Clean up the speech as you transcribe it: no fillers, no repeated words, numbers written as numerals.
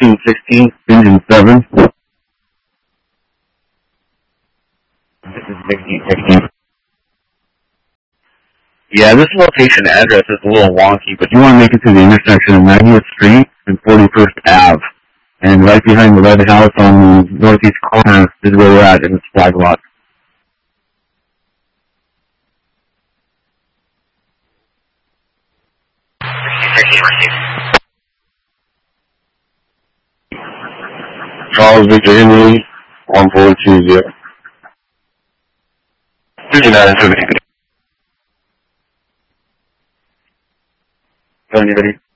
1516, engine 7. This is 1516. Yeah, this location address is a little wonky, but you want to make it to the intersection of 90th Street and 41st Ave. And right behind the red house on the northeast corner is where we're at in this flag lot. Charles Victor Henry, 1420. 59 to the anybody?